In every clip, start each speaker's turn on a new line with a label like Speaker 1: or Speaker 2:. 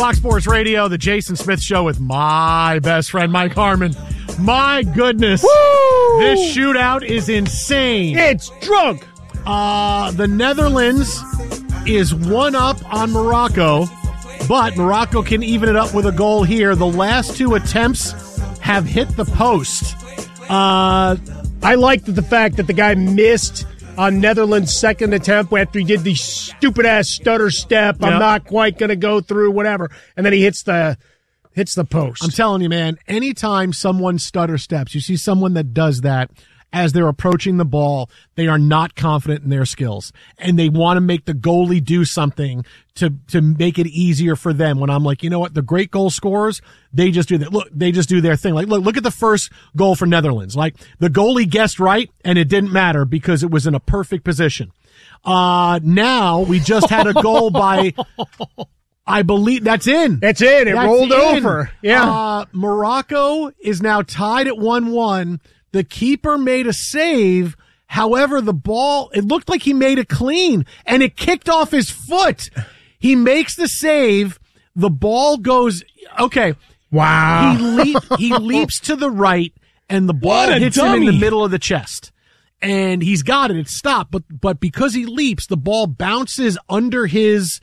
Speaker 1: Fox Sports Radio, the Jason Smith Show with my best friend, Mike Harmon. My goodness.
Speaker 2: Woo!
Speaker 1: This shootout is insane.
Speaker 2: It's drunk.
Speaker 1: The Netherlands is 1-up on Morocco, but Morocco can even it up with a goal here. The last two attempts have hit the post.
Speaker 2: I like the fact that the guy missed on Netherlands' second attempt after he did the stupid-ass stutter step. Yep. I'm not quite going to go through, whatever. And then he hits the post.
Speaker 1: I'm telling you, man, anytime someone stutter steps, you see someone that does that as they're approaching the ball, they are not confident in their skills. And they want to make the goalie do something to make it easier for them. When I'm like, you know what, the great goal scorers, they just do that. Look, they just do their thing. Like, look at the first goal for Netherlands. Like, the goalie guessed right, and it didn't matter because it was in a perfect position. Now we just had a goal by, I believe that's in.
Speaker 2: That's in. It rolled over. Yeah.
Speaker 1: Morocco is now tied at 1-1. The keeper made a save. However, the ball, it looked like he made it clean and it kicked off his foot. He makes the save. The ball goes, okay.
Speaker 2: Wow.
Speaker 1: He leaps to the right and the ball hits him in the middle of the chest. And he's got it. It's stopped. But because he leaps, the ball bounces under his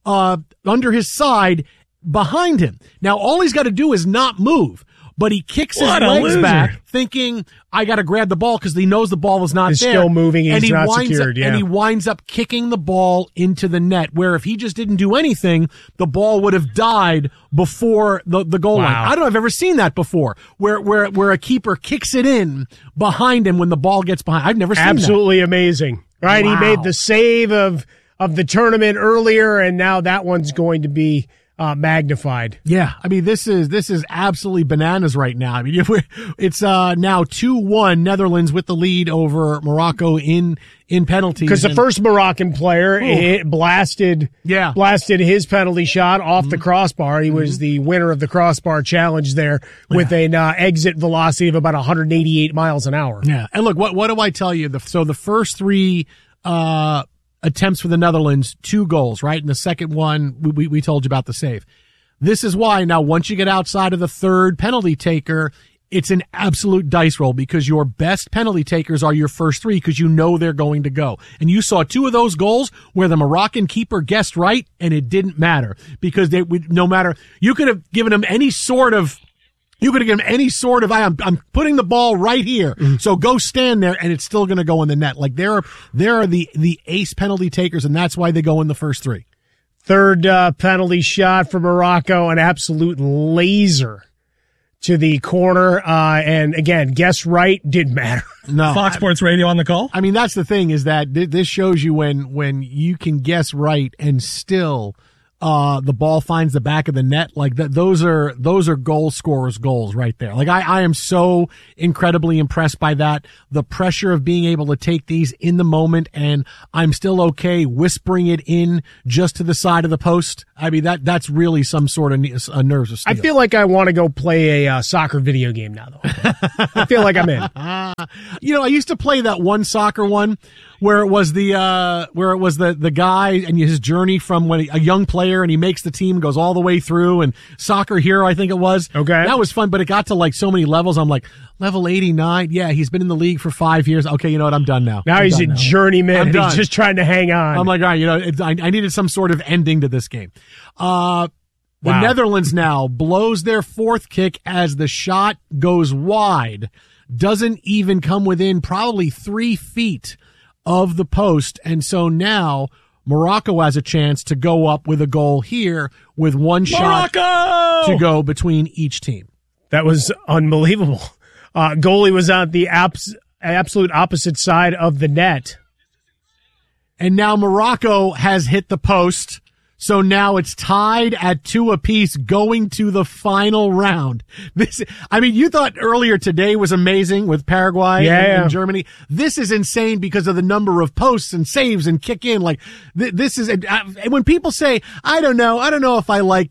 Speaker 1: side behind him. Now, all he's got to do is not move. But he kicks his legs back, thinking, I got to grab the ball because he knows the ball is not there.
Speaker 2: Still moving, he's not secured.
Speaker 1: And he winds up kicking the ball into the net, where if he just didn't do anything, the ball would have died before the goal line. I don't know if I've ever seen that before, where a keeper kicks it in behind him when the ball gets behind. I've never seen that.
Speaker 2: Absolutely amazing. Right? Wow. He made the save of the tournament earlier, and now that one's going to be magnified.
Speaker 1: Yeah, I mean, this is absolutely bananas right now. I mean, it's now 2-1 Netherlands with the lead over Morocco in penalties.
Speaker 2: Because the first Moroccan player blasted his penalty shot off the crossbar. He was the winner of the crossbar challenge there with an exit velocity of about 188 miles an hour.
Speaker 1: Yeah, and look, what do I tell you? So the first three attempts for the Netherlands, 2 goals, right? And the second one, we told you about the save. This is why now once you get outside of the third penalty taker, it's an absolute dice roll because your best penalty takers are your first 3 because you know they're going to go. And you saw 2 of those goals where the Moroccan keeper guessed right and it didn't matter because no matter, you could have given him any sort of, I'm putting the ball right here. So go stand there and it's still going to go in the net. Like there are the ace penalty takers and that's why they go in the first 3.
Speaker 2: Third penalty shot for Morocco, an absolute laser to the corner. And again, guess right, didn't matter.
Speaker 1: No.
Speaker 3: Fox Sports Radio on the call.
Speaker 1: I mean, that's the thing is that this shows you when you can guess right and still the ball finds the back of the net. Like those are goal scorers' goals right there. Like I am so incredibly impressed by that. The pressure of being able to take these in the moment, and I'm still okay whispering it in just to the side of the post. I mean that's really some sort of nerves of steel.
Speaker 2: I feel like I want to go play a soccer video game now, though. I feel like I'm in.
Speaker 1: I used to play that one soccer one where it was the guy and his journey from when a young player and he makes the team, goes all the way through, and Soccer Hero, I think it was.
Speaker 2: Okay.
Speaker 1: That was fun, but it got to like so many levels. I'm like, level 89? Yeah, he's been in the league for 5 years. Okay, you know what? I'm done now.
Speaker 2: Now he's a journeyman and he's just trying to hang on.
Speaker 1: I'm like, all right, I needed some sort of ending to this game. The Netherlands now blows their 4th kick as the shot goes wide. Doesn't even come within probably 3 feet of the post. And so now Morocco has a chance to go up with a goal here with one shot to go between each team.
Speaker 2: That was unbelievable. Goalie was on the absolute opposite side of the net.
Speaker 1: And now Morocco has hit the post. So now it's tied at 2 apiece going to the final round. You thought earlier today was amazing with Paraguay and Germany. This is insane because of the number of posts and saves and kick in. Like this is, when people say, I don't know if I like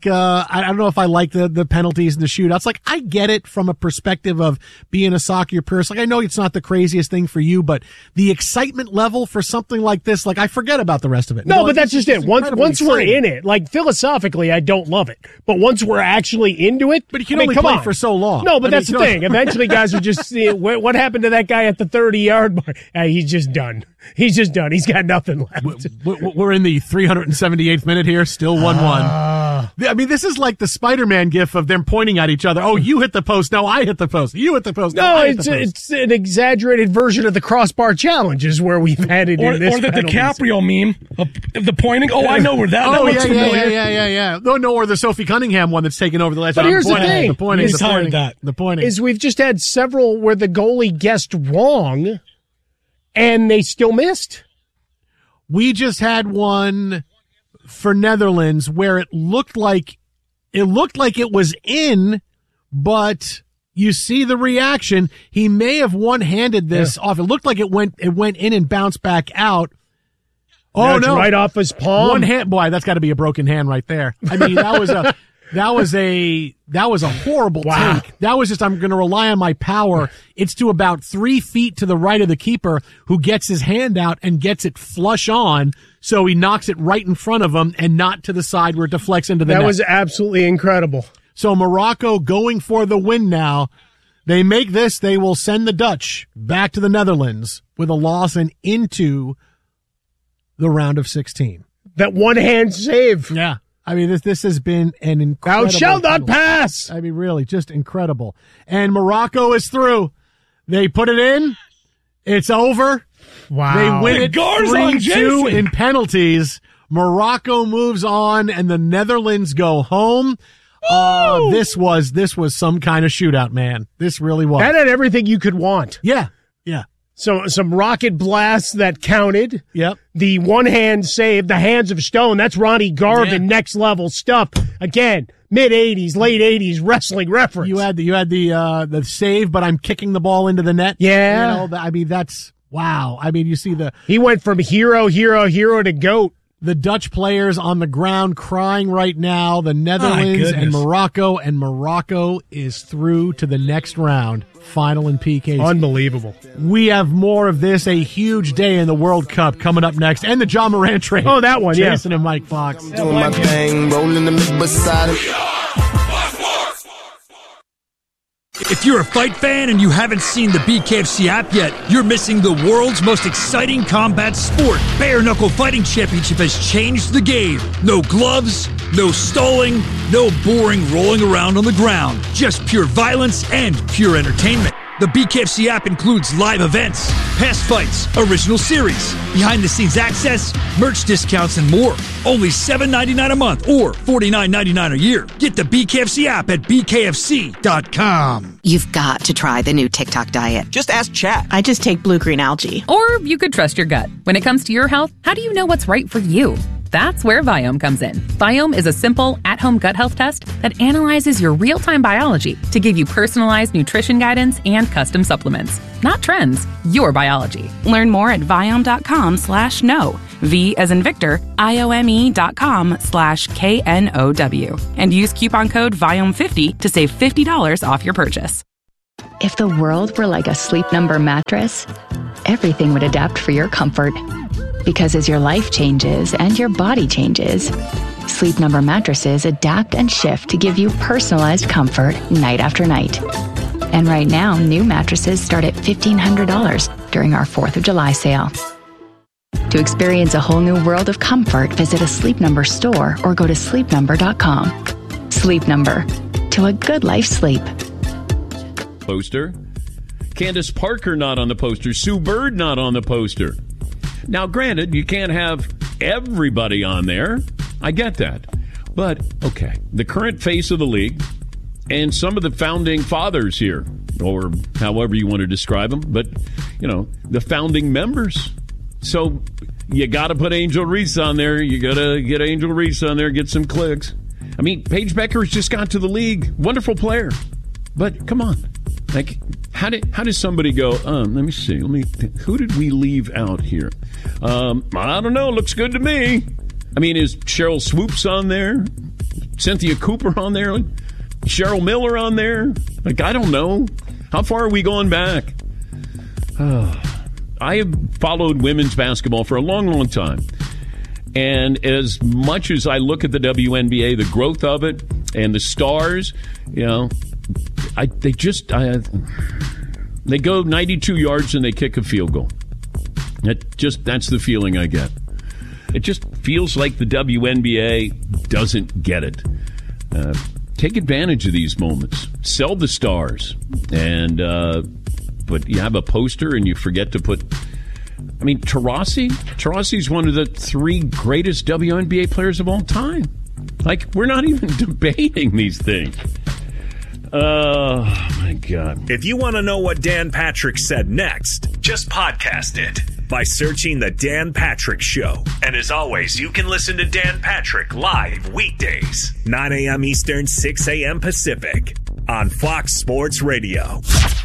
Speaker 1: the penalties and the shootouts. Like I get it from a perspective of being a soccer person. Like I know it's not the craziest thing for you, but the excitement level for something like this, like I forget about the rest of it.
Speaker 2: No, but that's just it. Once we're in it. Like, philosophically, I don't love it. But once we're actually into it...
Speaker 1: But you can only play for so long.
Speaker 2: No, but that's the thing. Eventually, guys are just... what happened to that guy at the 30-yard mark? He's just done. He's just done. He's got nothing left.
Speaker 1: We're in the 378th minute here, still 1-1. I mean, this is like the Spider-Man gif of them pointing at each other. Oh, you hit the post. No, I hit the post. You hit the post. No,
Speaker 2: it's an exaggerated version of the crossbar challenge is where we've had it in this.
Speaker 3: Or the DiCaprio meme of the pointing. Oh, I know where that looks familiar.
Speaker 1: Yeah. No, or the Sophie Cunningham one that's taken over the last.
Speaker 2: But here's the thing.
Speaker 1: The pointing
Speaker 2: is we've just had several where the goalie guessed wrong and they still missed.
Speaker 1: We just had one for Netherlands where it looked like it was in, but you see the reaction. He may have one-handed this off. It looked like it went in and bounced back out. Oh no!
Speaker 2: Right off his palm.
Speaker 1: One hand, boy, that's got to be a broken hand right there. I mean, that was a horrible take. That was just, I'm going to rely on my power. It's to about 3 feet to the right of the keeper, who gets his hand out and gets it flush on. So he knocks it right in front of him and not to the side where it deflects into the net.
Speaker 2: That was absolutely incredible.
Speaker 1: So Morocco going for the win now. They make this, they will send the Dutch back to the Netherlands with a loss and into the round of 16.
Speaker 2: That one-hand save.
Speaker 1: Yeah. I mean, this has been an incredible...
Speaker 2: Thou shalt not pass!
Speaker 1: I mean, really, just incredible. And Morocco is through. They put it in. It's over.
Speaker 2: Wow.
Speaker 1: They win it 3-2 in penalties. Morocco moves on, and the Netherlands go home. This was some kind of shootout, man. This really was.
Speaker 2: That had everything you could want.
Speaker 1: Yeah.
Speaker 2: So some rocket blasts that counted.
Speaker 1: Yep.
Speaker 2: The one-hand save, the hands of stone. That's Ronnie Garvin, next level stuff. Again, mid-'80s, late '80s wrestling reference.
Speaker 1: You had the save, but I'm kicking the ball into the net.
Speaker 2: Yeah.
Speaker 1: You know, I mean, that's wow. I mean, you see
Speaker 2: he went from hero to GOAT.
Speaker 1: The Dutch players on the ground crying right now. The Netherlands and Morocco is through to the next round. Final in PKs.
Speaker 2: Unbelievable.
Speaker 1: We have more of this. A huge day in the World Cup coming up next. And the John Moran trade.
Speaker 2: Oh, that one,
Speaker 1: Jason and Mike Fox.
Speaker 4: Doing my thing, rolling the mid beside him.
Speaker 5: If you're a fight fan and you haven't seen the BKFC app yet, you're missing the world's most exciting combat sport. Bare Knuckle Fighting Championship has changed the game. No gloves, no stalling, no boring rolling around on the ground. Just pure violence and pure entertainment. The BKFC app includes live events, past fights, original series, behind-the-scenes access, merch discounts, and more. Only $7.99 a month or $49.99 a year. Get the BKFC app at bkfc.com.
Speaker 6: You've got to try the new TikTok diet.
Speaker 7: Just ask Chat.
Speaker 8: I just take blue-green algae.
Speaker 9: Or you could trust your gut. When it comes to your health, how do you know what's right for you? That's where Viome comes in. Viome is a simple, at-home gut health test that analyzes your real-time biology to give you personalized nutrition guidance and custom supplements. Not trends, your biology.
Speaker 8: Learn more at Viome.com/know. V as in Victor, IOME.com/KNOW. And use coupon code Viome50 to save $50 off your purchase.
Speaker 10: If the world were like a Sleep Number mattress, everything would adapt for your comfort. Because as your life changes and your body changes, Sleep Number mattresses adapt and shift to give you personalized comfort night after night. And right now, new mattresses start at $1,500 during our 4th of July sale. To experience a whole new world of comfort, visit a Sleep Number store or go to sleepnumber.com. Sleep Number. To a good life sleep.
Speaker 11: Poster. Candace Parker not on the poster. Sue Bird not on the poster. Now, granted, you can't have everybody on there. I get that. But, okay, the current face of the league and some of the founding fathers here, or however you want to describe them, but, you know, the founding members. So you got to put Angel Reese on there. You got to get Angel Reese on there, get some clicks. I mean, Paige Beckers just got to the league. Wonderful player. But come on. Like, how does somebody go, let me see. Who did we leave out here? I don't know. Looks good to me. I mean, is Cheryl Swoops on there? Cynthia Cooper on there? Cheryl Miller on there? Like, I don't know. How far are we going back? I have followed women's basketball for a long, long time. And as much as I look at the WNBA, the growth of it and the stars, they go 92 yards and they kick a field goal. That's the feeling I get. It just feels like the WNBA doesn't get it. Take advantage of these moments. Sell the stars. But you have a poster and you forget to put... I mean, Taurasi's one of the 3 greatest WNBA players of all time. Like, we're not even debating these things. Oh, my God.
Speaker 7: If you want to know what Dan Patrick said next, just podcast it by searching The Dan Patrick Show. And as always, you can listen to Dan Patrick live weekdays, 9 a.m. Eastern, 6 a.m. Pacific, on Fox Sports Radio.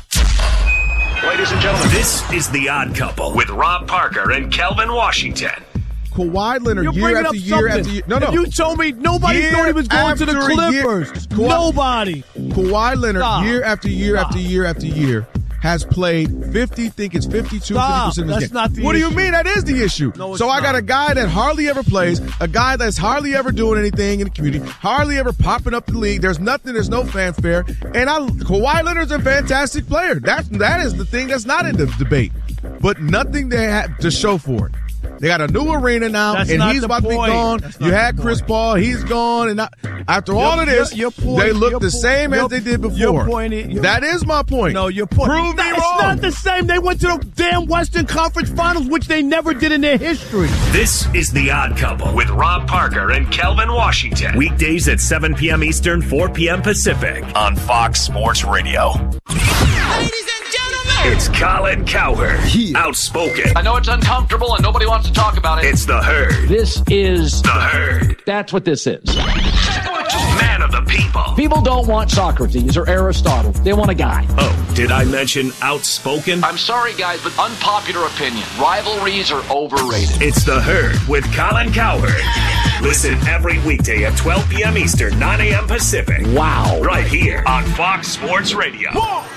Speaker 7: Ladies and gentlemen, this is The Odd Couple with Rob Parker and Kelvin Washington.
Speaker 12: Kawhi Leonard, year after year after year. No.
Speaker 2: You told me nobody thought he was going to the Clippers. Nobody.
Speaker 12: Kawhi Leonard, year after year after year after year, has played 50 of this game.
Speaker 2: That's not the issue.
Speaker 12: What do you mean? That is the issue.
Speaker 2: No,
Speaker 12: so I got a guy that hardly ever plays, a guy that's hardly ever doing anything in the community, hardly ever popping up the league. There's no fanfare. And Kawhi Leonard's a fantastic player. That is the thing that's not in the debate. But nothing they have to show for it. They got a new arena now, and he's about to be gone. You had Chris Paul, he's gone, and after all of this, they look the same as they did before. That is my point.
Speaker 2: No, your point.
Speaker 12: Prove me wrong.
Speaker 2: It's not the same. They went to the damn Western Conference Finals, which they never did in their history.
Speaker 7: This is The Odd Couple with Rob Parker and Kelvin Washington. Weekdays at 7 p.m. Eastern, 4 p.m. Pacific on Fox Sports Radio. Ladies and gentlemen, it's Colin Cowherd. Outspoken.
Speaker 13: I know it's uncomfortable and nobody wants to talk about it.
Speaker 7: It's The Herd.
Speaker 13: This is
Speaker 7: The Herd.
Speaker 13: That's what this is.
Speaker 7: Man of the people.
Speaker 13: People don't want Socrates or Aristotle. They want a guy.
Speaker 7: Oh, did I mention outspoken?
Speaker 13: I'm sorry, guys, but unpopular opinion. Rivalries are overrated.
Speaker 7: It's The Herd with Colin Cowherd. Listen every weekday at 12 p.m. Eastern, 9 a.m. Pacific.
Speaker 13: Wow.
Speaker 7: Right here on Fox Sports Radio.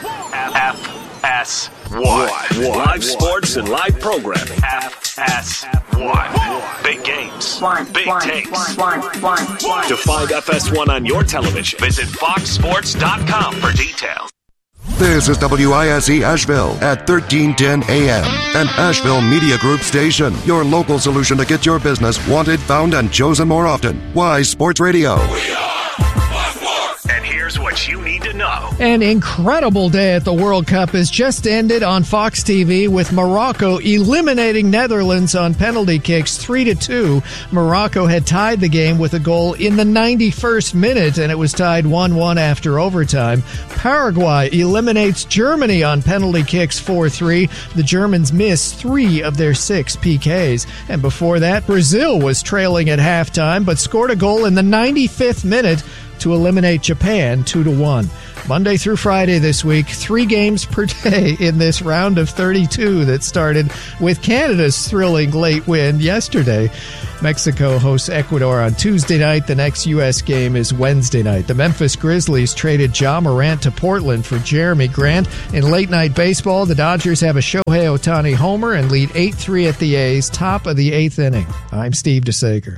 Speaker 7: FS1. Live sports and live programming. FS1. Big games. Big takes. To find FS1 on your television, visit foxsports.com for details.
Speaker 14: This is WISE Asheville at 1310 AM, an Asheville Media Group station. Your local solution to get your business wanted, found, and chosen more often. Wise Sports Radio.
Speaker 7: And here's what you need to know.
Speaker 15: An incredible day at the World Cup has just ended on Fox TV with Morocco eliminating Netherlands on penalty kicks 3-2. Morocco had tied the game with a goal in the 91st minute, and it was tied 1-1 after overtime. Paraguay eliminates Germany on penalty kicks 4-3. The Germans missed 3 of their 6 PKs. And before that, Brazil was trailing at halftime, but scored a goal in the 95th minute to eliminate Japan 2-1. Monday through Friday this week, 3 games per day in this round of 32 that started with Canada's thrilling late win yesterday. Mexico hosts Ecuador on Tuesday night. The next U.S. game is Wednesday night. The Memphis Grizzlies traded Ja Morant to Portland for Jeremy Grant. In late-night baseball, the Dodgers have a Shohei Ohtani homer and lead 8-3 at the A's, top of the 8th inning. I'm Steve DeSager.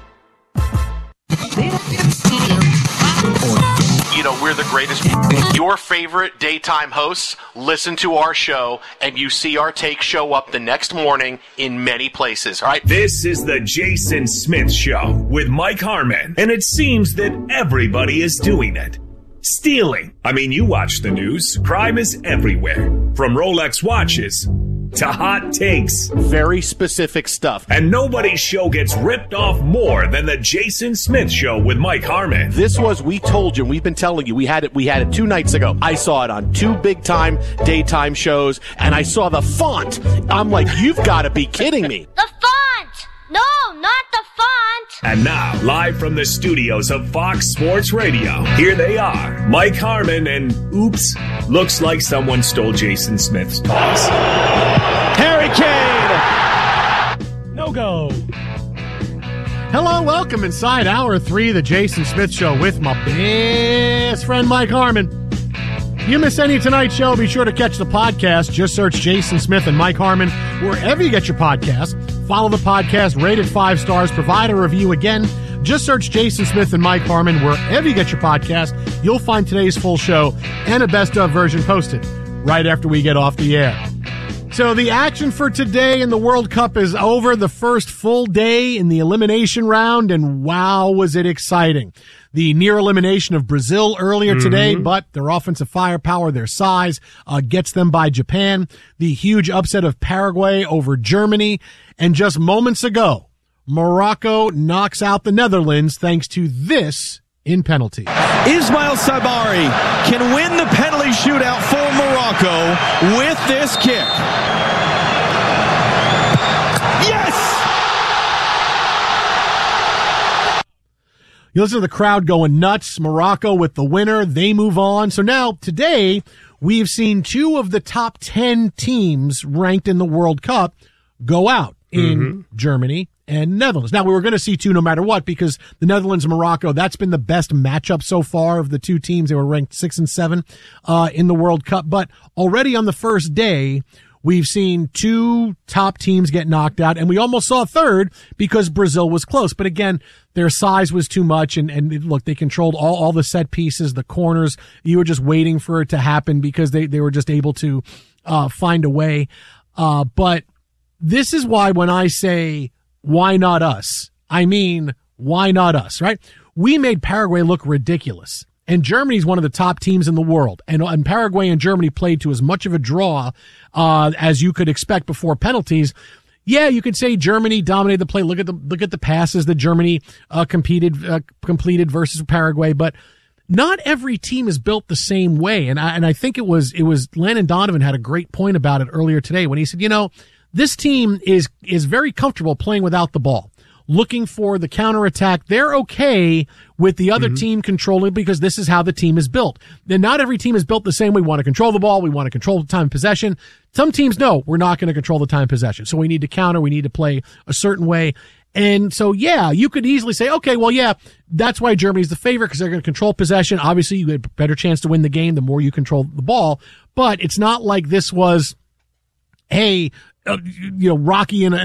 Speaker 16: You know, we're the greatest. Your favorite daytime hosts listen to our show, and you see our take show up the next morning in many places, all right?
Speaker 7: This is the Jason Smith Show with Mike Harmon, and it seems that everybody is doing it. Stealing. I mean, you watch the news. Crime is everywhere. From Rolex watches to hot takes.
Speaker 16: Very specific stuff.
Speaker 7: And nobody's show gets ripped off more than the Jason Smith Show with Mike Harmon.
Speaker 16: This was, we told you, we've been telling you, we had it 2 nights ago. I saw it on 2 big-time daytime shows, and I saw the font. I'm like, you've got to be kidding me.
Speaker 17: The font! No, not the font!
Speaker 7: And now, live from the studios of Fox Sports Radio, here they are, Mike Harmon and, oops, looks like someone stole Jason Smith's toss.
Speaker 2: Harry Kane! No go.
Speaker 1: Hello, welcome inside Hour 3 of the Jason Smith Show with my best friend Mike Harmon. If you miss any of tonight's show, be sure to catch the podcast. Just search Jason Smith and Mike Harmon wherever you get your podcasts. Follow the podcast, rate it 5 stars, provide a review. Again, just search Jason Smith and Mike Harmon wherever you get your podcast. You'll find today's full show and a best of version posted right after we get off the air. So the action for today in the World Cup is over. The first full day in the elimination round, and wow, was it exciting. The near elimination of Brazil earlier today, but their offensive firepower, their size, gets them by Japan. The huge upset of Paraguay over Germany. And just moments ago, Morocco knocks out the Netherlands thanks to this in penalty.
Speaker 18: Ismail Sabari can win the penalty shootout for Morocco with this kick. Yes!
Speaker 1: You listen to the crowd going nuts. Morocco with the winner. They move on. So now today we've seen 2 of the top 10 teams ranked in the World Cup go out in Germany and Netherlands. Now, we were going to see 2 no matter what because the Netherlands and Morocco, that's been the best matchup so far of the 2 teams. They were ranked 6 and 7 in the World Cup. But already on the first day, we've seen 2 top teams get knocked out, and we almost saw a third because Brazil was close. But again, their size was too much, and look, they controlled all the set pieces, the corners. You were just waiting for it to happen because they were just able to find a way. But this is why when I say, why not us? I mean, why not us, right? We made Paraguay look ridiculous. And Germany's one of the top teams in the world. And Paraguay and Germany played to as much of a draw as you could expect before penalties. Yeah, you could say Germany dominated the play. Look at the passes that Germany completed versus Paraguay, but not every team is built the same way. And I think it was Landon Donovan had a great point about it earlier today when he said, this team is very comfortable playing without the ball, looking for the counterattack. They're okay with the other team controlling because this is how the team is built. Then not every team is built the same. We want to control the ball. We want to control the time of possession. Some teams, no, we're not going to control the time of possession. So we need to counter. We need to play a certain way. And so, yeah, you could easily say, okay, well, yeah, that's why Germany's the favorite because they're going to control possession. Obviously, you get a better chance to win the game the more you control the ball. But it's not like this was, hey, Rocky and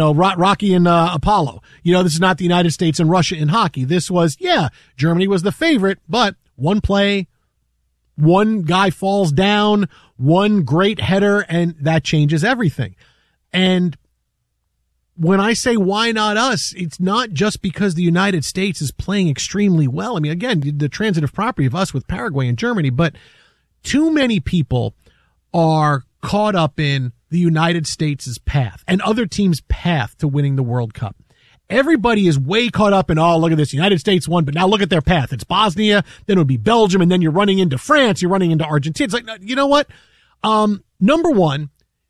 Speaker 1: Apollo. This is not the United States and Russia in hockey. This was, Germany was the favorite, but one play, one guy falls down, one great header, and that changes everything. And when I say why not us, it's not just because the United States is playing extremely well. I mean, again, the transitive property of us with Paraguay and Germany, but too many people are caught up in the United States' path and other teams' path to winning the World Cup. Everybody is way caught up in, oh, look at this. The United States won, but now look at their path. It's Bosnia, then it would be Belgium, and then you're running into France, you're running into Argentina. It's like, you know what? Number one,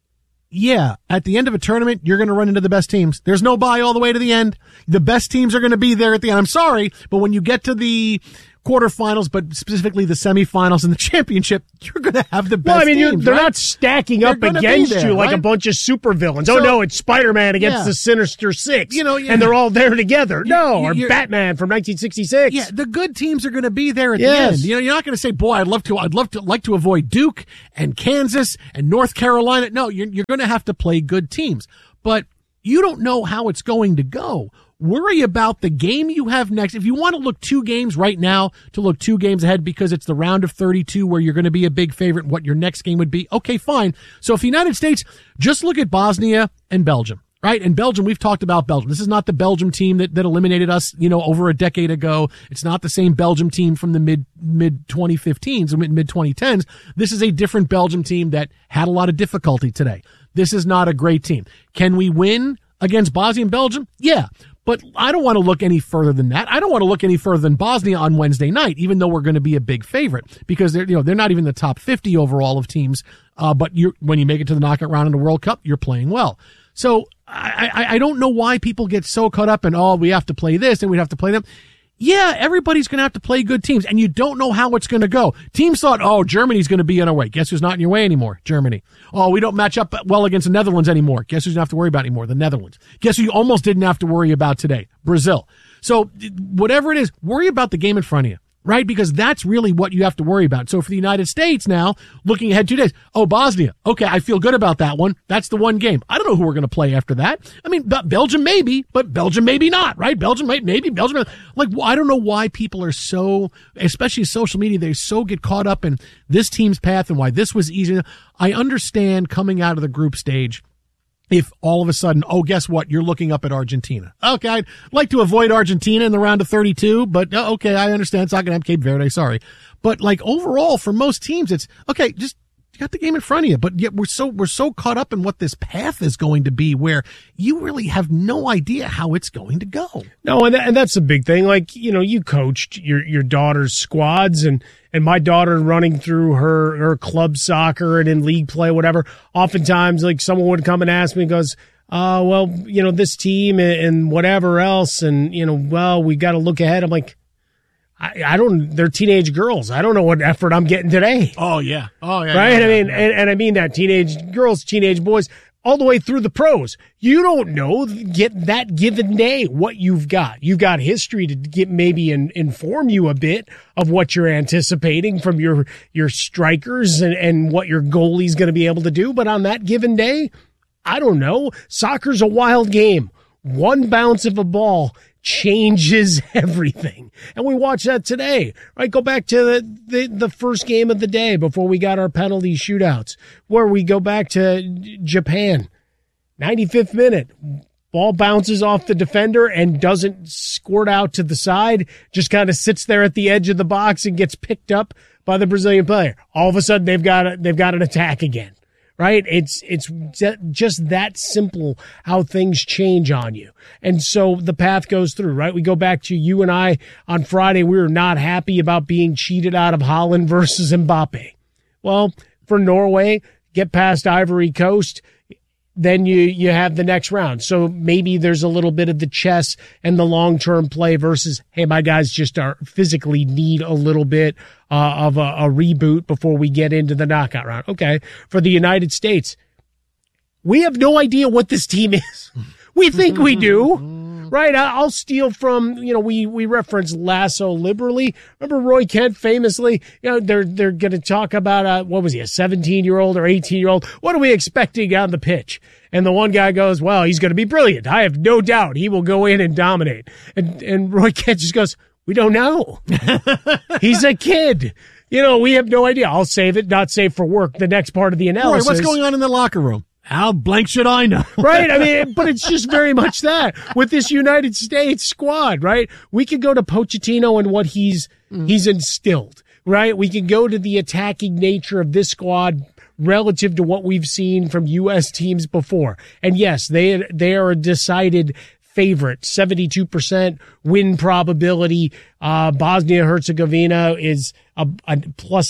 Speaker 1: at the end of a tournament, you're going to run into the best teams. There's no bye all the way to the end. The best teams are going to be there at the end. I'm sorry, but when you get to the quarterfinals, but specifically the semifinals and the championship, you're going to have the best teams.
Speaker 2: They're not stacking up against you like a bunch of supervillains. So, oh, no, it's Spider-Man against the Sinister Six, and they're all there together. Or Batman from 1966.
Speaker 1: Yeah, the good teams are going to be there at the end. You're not going to say, boy, I'd like to avoid Duke and Kansas and North Carolina. No, you're going to have to play good teams. But you don't know how it's going to go. Worry about the game you have next. If you want to look 2 games right now, to look 2 games ahead because it's the round of 32 where you're going to be a big favorite, what your next game would be, okay, fine. So if the United States, just look at Bosnia and Belgium, right? And Belgium, we've talked about Belgium. This is not the Belgium team that eliminated us, over a decade ago. It's not the same Belgium team from the mid 2015s or mid 2010s. This is a different Belgium team that had a lot of difficulty today. This is not a great team. Can we win against Bosnia and Belgium? Yeah. But I don't want to look any further than that. I don't want to look any further than Bosnia on Wednesday night, even though we're going to be a big favorite because they're not even the top 50 overall of teams. But when you make it to the knockout round in the World Cup, you're playing well. So I don't know why people get so caught up in, we have to play this and we have to play them. Yeah, everybody's going to have to play good teams, and you don't know how it's going to go. Teams thought, Germany's going to be in our way. Guess who's not in your way anymore? Germany. We don't match up well against the Netherlands anymore. Guess who's going to have to worry about anymore? The Netherlands. Guess who you almost didn't have to worry about today? Brazil. So whatever it is, worry about the game in front of you. right? Because that's really what you have to worry about. So for the United States now, looking ahead 2 days, Bosnia. Okay, I feel good about that one. That's the one game. I don't know who we're going to play after that. I mean, Belgium maybe, but Belgium maybe not, right? Belgium maybe, Belgium. Like, I don't know why people are so, especially social media, they so get caught up in this team's path and why this was easy. I understand coming out of the group stage, if all of a sudden, guess what? You're looking up at Argentina. Okay, I'd like to avoid Argentina in the round of 32, but okay, I understand. It's not going to have Cape Verde, sorry. But like overall, for most teams, it's okay, just you got the game in front of you. But yet we're so caught up in what this path is going to be where you really have no idea how it's going to go.
Speaker 2: No, and that's a big thing. Like, you coached your daughter's squads and my daughter running through her club soccer and in league play, whatever. Oftentimes, like, someone would come and ask me, goes, well, this team and whatever else. And, well, we got to look ahead. I'm like, I don't, they're teenage girls. I don't know what effort I'm getting today.
Speaker 1: Oh, yeah.
Speaker 2: Right?
Speaker 1: Yeah,
Speaker 2: and I mean that teenage girls, teenage boys, all the way through the pros. You don't know that given day what you've got. You've got history to get maybe inform you a bit of what you're anticipating from your strikers and what your goalie's going to be able to do. But on that given day, I don't know. Soccer's a wild game. One bounce of a ball changes everything. And we watch that today, right? Go back to the first game of the day before we got our penalty shootouts, where we go back to Japan. 95th minute, ball bounces off the defender and doesn't squirt out to the side, just kind of sits there at the edge of the box and gets picked up by the Brazilian player. All of a sudden they've got an attack again. Right? It's just that simple how things change on you. And so the path goes through, right? We go back to you and I on Friday. We were not happy about being cheated out of Haaland versus Mbappe. Well, for Norway, get past Ivory Coast, then you have the next round. So maybe there's a little bit of the chess and the long-term play versus, hey, my guys just are physically need a little bit of a reboot before we get into the knockout round. Okay. For the United States, we have no idea what this team is. We think we do. Right, I'll steal from, we reference Lasso liberally. Remember Roy Kent famously, they're going to talk about, what was he, a 17-year-old or 18-year-old? What are we expecting on the pitch? And the one guy goes, well, he's going to be brilliant. I have no doubt he will go in and dominate. And Roy Kent just goes, we don't know. He's a kid. We have no idea. I'll save it, not save for work. The next part of the analysis.
Speaker 1: Roy, what's going on in the locker room? How blank should I know?
Speaker 2: Right? I mean, but it's just very much that with this United States squad, right? We could go to Pochettino and what he's instilled, right? We can go to the attacking nature of this squad relative to what we've seen from U.S. teams before. And yes, they are a decided favorite, 72% win probability. Bosnia-Herzegovina is a plus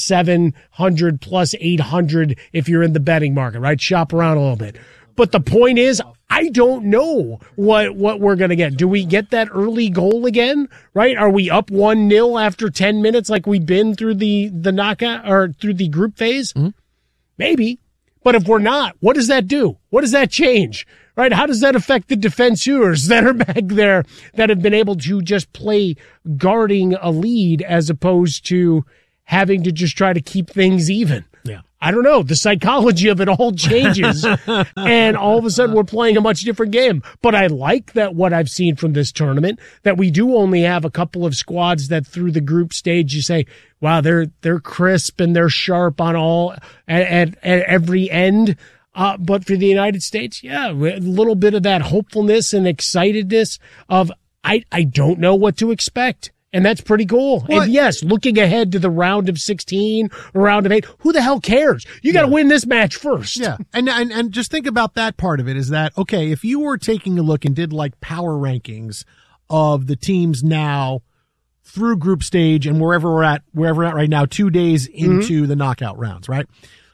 Speaker 2: 700, plus 800 if you're in the betting market, right? Shop around a little bit. But the point is, I don't know what we're going to get. Do we get that early goal again, right? Are we up 1-0 after 10 minutes like we've been through the knockout or through the group phase? Mm-hmm. Maybe. But if we're not, what does that do? What does that change? Right? How does that affect the defenseurs that are back there that have been able to just play guarding a lead as opposed to having to just try to keep things even?
Speaker 1: Yeah.
Speaker 2: I don't know. The psychology of it all changes and all of a sudden we're playing a much different game. But I like that what I've seen from this tournament, that we do only have a couple of squads that through the group stage you say, wow, they're crisp and they're sharp on all at every end. But for the United States, yeah, a little bit of that hopefulness and excitedness of, I don't know what to expect. And that's pretty cool. What? And yes, looking ahead to the round of 16 or round of 8, who the hell cares? You got to win this match first.
Speaker 1: Yeah. And just think about that part of it is that, okay, if you were taking a look and did like power rankings of the teams now through group stage and wherever we're at right now, 2 days into the knockout rounds, right?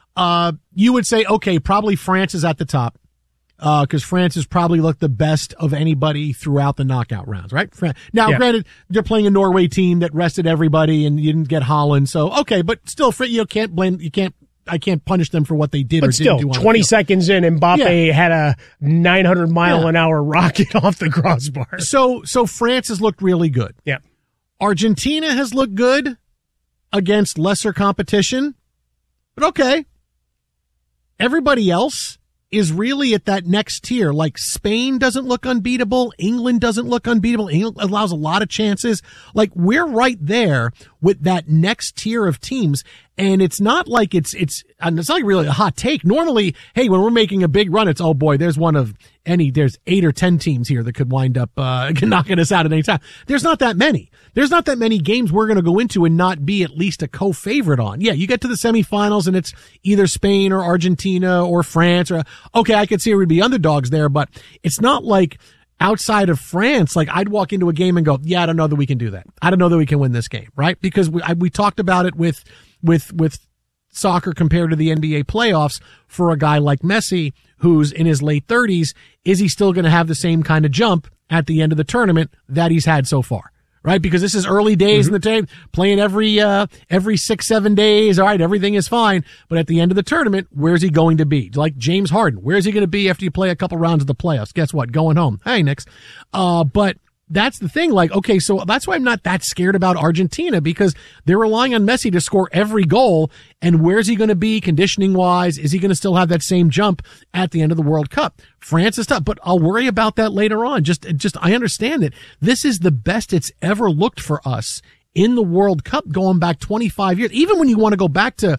Speaker 1: You would say, okay, probably France is at the top, because France has probably looked the best of anybody throughout the knockout rounds, right? Now, granted, they're playing a Norway team that rested everybody and you didn't get Haaland, so okay, but still, I can't punish them for what they did or didn't do.
Speaker 2: But still, 20 seconds in, Mbappe had a 900-mile-an-hour rocket off the crossbar.
Speaker 1: So France has looked really good.
Speaker 2: Yeah.
Speaker 1: Argentina has looked good against lesser competition, but okay. Everybody else is really at that next tier. Like Spain doesn't look unbeatable. England doesn't look unbeatable. England allows a lot of chances. Like we're right there with that next tier of teams. And it's not like it's not really a hot take. Normally, hey, when we're making a big run, it's, oh boy, there's 8 or 10 teams here that could wind up, knocking us out at any time. There's not that many. There's not that many games we're going to go into and not be at least a co-favorite on. Yeah, you get to the semifinals and it's either Spain or Argentina or France or, okay, I could see we'd be underdogs there, but it's not like outside of France, like I'd walk into a game and go, yeah, I don't know that we can do that. I don't know that we can win this game, right? Because we talked about it with soccer compared to the NBA playoffs for a guy like Messi, who's in his late 30s. Is he still going to have the same kind of jump at the end of the tournament that he's had so far? Right? Because this is early days in the team, playing every 6-7 days. All right. Everything is fine. But at the end of the tournament, where's he going to be? Like James Harden, where's he going to be after you play a couple rounds of the playoffs? Guess what? Going home. Hey, Knicks. But that's the thing. Like, okay, so that's why I'm not that scared about Argentina, because they're relying on Messi to score every goal. And where's he going to be conditioning wise? Is he going to still have that same jump at the end of the World Cup? France is tough, but I'll worry about that later on. Just I understand that this is the best it's ever looked for us in the World Cup going back 25 years. Even when you want to go back to,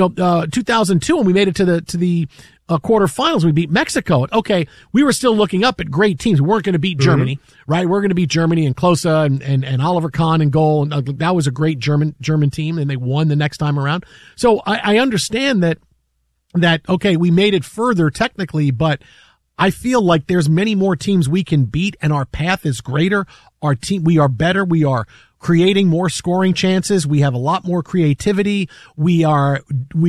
Speaker 1: 2002 when we made it to the quarterfinals, we beat Mexico. Okay, we were still looking up at great teams. We weren't going to beat Germany, right? We're going to beat Germany and Klose and Oliver Kahn in goal. And that was a great German team, and they won the next time around. So I understand that, okay, we made it further technically, but I feel like there's many more teams we can beat, and our path is greater. We are better. We are creating more scoring chances. We have a lot more creativity. We are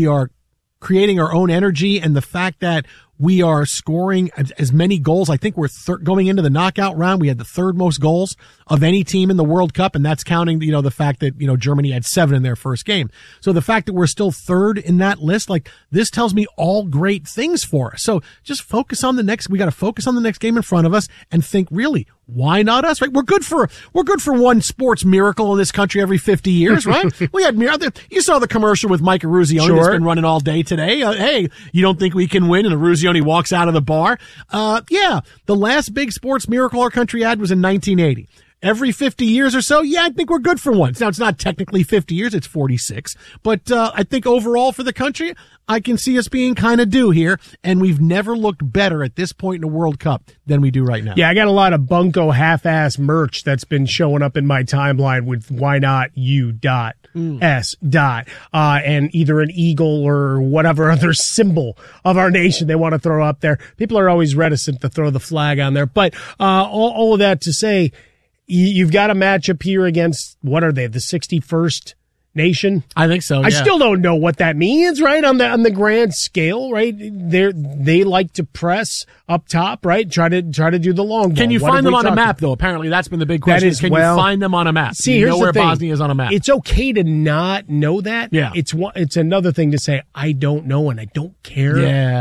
Speaker 1: creating our own energy, and the fact that we are scoring as many goals. I think we're going into the knockout round. We had the third most goals of any team in the World Cup, and that's counting, the fact that, Germany had 7 in their first game. So the fact that we're still third in that list, like this tells me all great things for us. So just focus on we got to focus on the next game in front of us and think, really, why not us, right? We're good for one sports miracle in this country every 50 years, right? We had you saw the commercial with Mike Eruzione that's been running all day today. Hey, you don't think we can win? And Eruzione walks out of the bar. Yeah, the last big sports miracle our country had was in 1980. Every 50 years or so, yeah, I think we're good for once. Now, it's not technically 50 years, it's 46. But I think overall for the country, I can see us being kind of due here, and we've never looked better at this point in the World Cup than we do right now.
Speaker 2: Yeah, I got a lot of bunko half-ass merch that's been showing up in my timeline with why not you dot. S. And either an eagle or whatever other symbol of our nation they want to throw up there. People are always reticent to throw the flag on there. But all of that to say, you've got a matchup here against, what are they, the 61st nation?
Speaker 1: I think so.
Speaker 2: I still don't know what that means, right? On the grand scale, right? They like to press up top, right? Try to do the long ball.
Speaker 1: Can you find them on a map, though? Apparently, that's been the big question. Can you find them on a map?
Speaker 2: See, here's
Speaker 1: where
Speaker 2: the thing.
Speaker 1: Bosnia is on a map.
Speaker 2: It's okay to not know that.
Speaker 1: Yeah.
Speaker 2: It's another thing to say, I don't know and I don't care.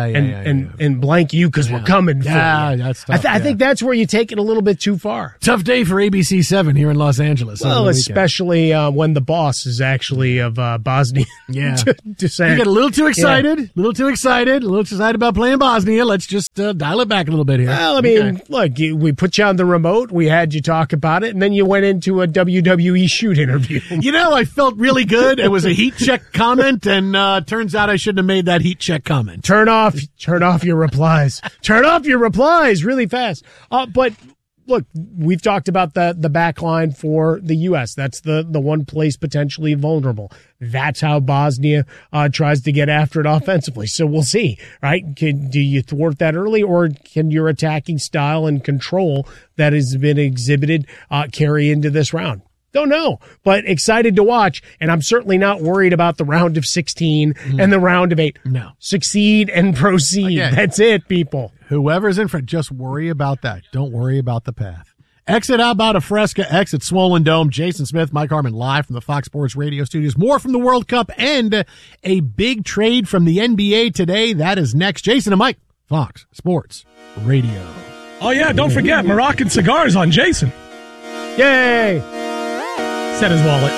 Speaker 2: And blank you because we're coming for you.
Speaker 1: That's tough.
Speaker 2: I think that's where you take it a little bit too far.
Speaker 1: Tough day for ABC 7 here in Los Angeles.
Speaker 2: Well, especially when the boss is actually of Bosnia.
Speaker 1: Yeah.
Speaker 2: descent.
Speaker 1: You get a little too excited, a little too excited about playing Bosnia. Let's just dial it back a little bit here.
Speaker 2: Well, I mean, look, we put you on the remote. We had you talk about it, and then you went into a WWE shoot interview.
Speaker 1: I felt really good. It was a heat check comment, and turns out I shouldn't have made that heat check comment.
Speaker 2: Turn off your replies. Turn off your replies really fast. But look, we've talked about the back line for the U.S. That's the one place potentially vulnerable. That's how Bosnia tries to get after it offensively. So we'll see, right? Do you thwart that early, or can your attacking style and control that has been exhibited carry into this round? Don't know, but excited to watch. And I'm certainly not worried about the round of 16 and the round of 8.
Speaker 1: No.
Speaker 2: Succeed and proceed. Again, that's it, people.
Speaker 1: Whoever's in front, just worry about that. Don't worry about the path. Exit out about a Fresca, exit Swollen Dome. Jason Smith, Mike Harmon live from the Fox Sports Radio studios. More from the World Cup and a big trade from the NBA today. That is next. Jason and Mike, Fox Sports Radio.
Speaker 3: Oh, yeah, don't forget, Moroccan cigars on Jason.
Speaker 2: Yay! Said his wallet.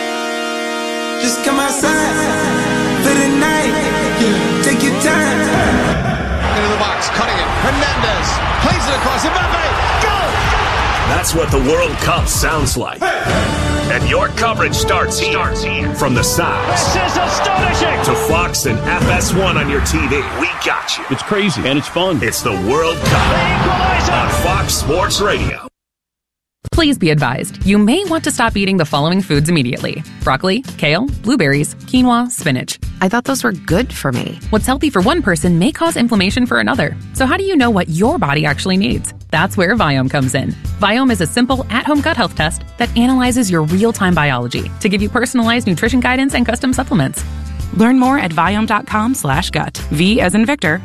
Speaker 19: Just come outside for the night. Yeah, take your time.
Speaker 18: Into the box, cutting it. Hernandez plays it across. Mbappe, go!
Speaker 7: That's what the World Cup sounds like. And your coverage starts here. From the sounds.
Speaker 18: This is astonishing!
Speaker 7: To Fox and FS1 on your TV. We got you.
Speaker 11: It's crazy and it's fun.
Speaker 7: It's the World Cup on Fox Sports Radio.
Speaker 9: Please be advised, you may want to stop eating the following foods immediately. Broccoli, kale, blueberries, quinoa, spinach.
Speaker 6: I thought those were good for me.
Speaker 9: What's healthy for one person may cause inflammation for another. So how do you know what your body actually needs? That's where Viome comes in. Viome is a simple at-home gut health test that analyzes your real-time biology to give you personalized nutrition guidance and custom supplements.
Speaker 8: Learn more at Viome.com/gut. V as in Victor,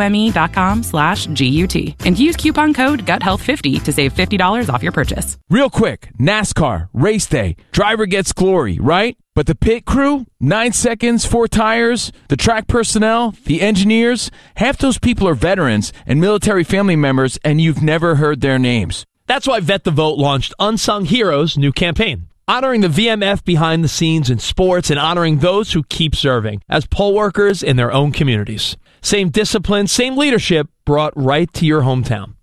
Speaker 8: IOME.com/GUT. And use coupon code GUTHEALTH50 to save $50 off your purchase.
Speaker 20: Real quick, NASCAR, race day. Driver gets glory, right? But the pit crew, 9 seconds, 4 tires, the track personnel, the engineers, half those people are veterans and military family members, and you've never heard their names.
Speaker 21: That's why Vet the Vote launched Unsung Heroes' new campaign, honoring the VMF behind the scenes in sports and honoring those who keep serving as poll workers in their own communities. Same discipline, same leadership brought right to your hometown.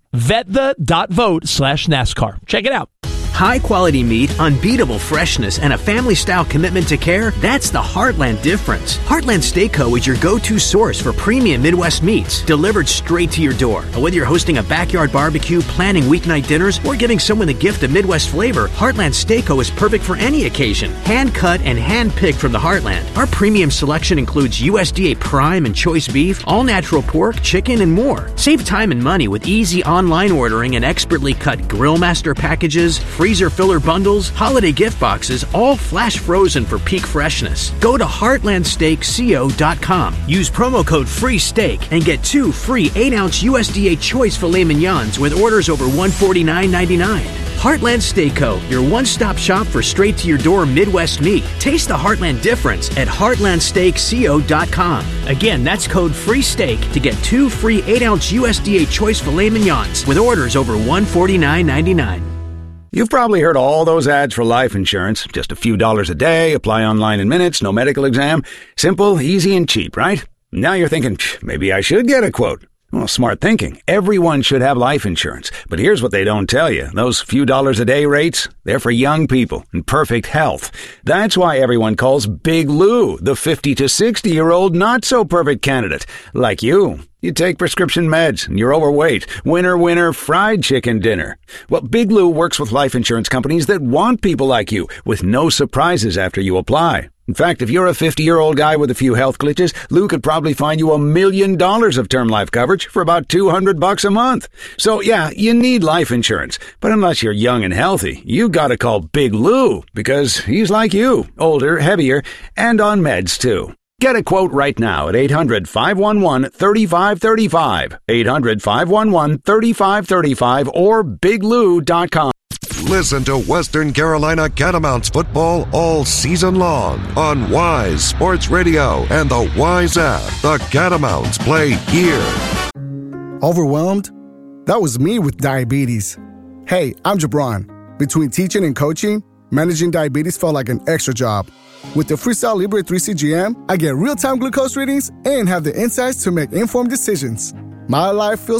Speaker 21: VetThe.vote/NASCAR. Check it out.
Speaker 22: High-quality meat, unbeatable freshness, and a family-style commitment to care, that's the Heartland difference. Heartland Steakco is your go-to source for premium Midwest meats, delivered straight to your door. Whether you're hosting a backyard barbecue, planning weeknight dinners, or giving someone the gift of Midwest flavor, Heartland Steakco is perfect for any occasion. Hand-cut and hand-picked from the Heartland. Our premium selection includes USDA prime and choice beef, all-natural pork, chicken, and more. Save time and money with easy online ordering and expertly cut Grill Master packages, freezer filler bundles, holiday gift boxes, all flash frozen for peak freshness. Go to heartlandsteakco.com. Use promo code FREESTEAK and get 2 free 8-ounce USDA choice filet mignons with orders over $149.99. Heartland Steakco, your one-stop shop for straight-to-your-door Midwest meat. Taste the Heartland difference at heartlandsteakco.com. Again, that's code FREESTEAK to get 2 free 8-ounce USDA choice filet mignons with orders over $149.99.
Speaker 23: You've probably heard all those ads for life insurance. Just a few dollars a day, apply online in minutes, no medical exam. Simple, easy, and cheap, right? Now you're thinking, maybe I should get a quote. Well, smart thinking. Everyone should have life insurance. But here's what they don't tell you. Those few dollars a day rates, they're for young people in perfect health. That's why everyone calls Big Lou the 50 to 60-year-old not-so-perfect candidate. Like you. You take prescription meds, and you're overweight. Winner, winner, fried chicken dinner. Well, Big Lou works with life insurance companies that want people like you, with no surprises after you apply. In fact, if you're a 50-year-old guy with a few health glitches, Lou could probably find you $1 million of term life coverage for about $200 a month. So, yeah, you need life insurance. But unless you're young and healthy, you gotta call Big Lou, because he's like you, older, heavier, and on meds, too. Get a quote right now at 800-511-3535, 800-511-3535, or biglou.com.
Speaker 14: Listen to Western Carolina Catamounts football all season long on Wise Sports Radio and the Wise app. The Catamounts play here.
Speaker 24: Overwhelmed? That was me with diabetes. Hey, I'm Jabron. Between teaching and coaching, managing diabetes felt like an extra job. With the Freestyle Libre 3 CGM, I get real-time glucose readings and have the insights to make informed decisions. My life feels